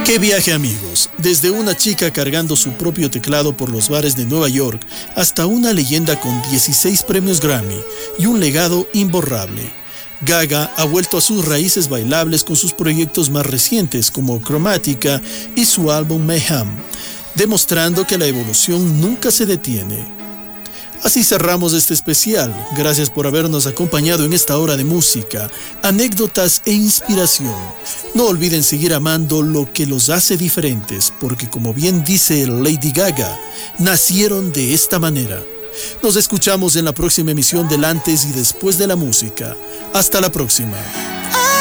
¡Qué viaje, amigos! Desde una chica cargando su propio teclado por los bares de Nueva York hasta una leyenda con 16 premios Grammy y un legado imborrable. Gaga ha vuelto a sus raíces bailables con sus proyectos más recientes como Chromatica y su álbum Mayhem, demostrando que la evolución nunca se detiene. Así cerramos este especial. Gracias por habernos acompañado en esta hora de música, anécdotas e inspiración. No olviden seguir amando lo que los hace diferentes, porque como bien dice Lady Gaga, nacieron de esta manera. Nos escuchamos en la próxima emisión del Antes y Después de la Música. Hasta la próxima.